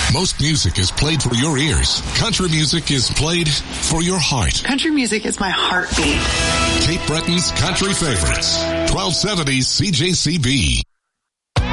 Most music is played for your ears. Country music is played for your heart. Country music is my heartbeat. Cape Breton's Country Favorites. 1270 CJCB.